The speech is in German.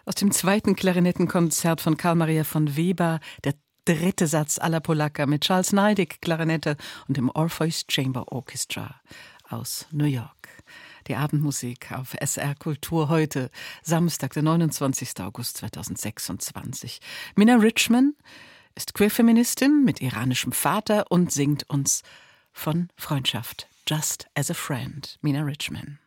Aus dem zweiten Klarinettenkonzert von Carl Maria von Weber, der dritte Satz Alla Polacca mit Charles Neidig Klarinette und dem Orpheus Chamber Orchestra aus New York. Die Abendmusik auf SR Kultur heute, Samstag, der 29. August 2026. Mina Richman ist Queerfeministin mit iranischem Vater und singt uns von Freundschaft. Just as a Friend. Mina Richman.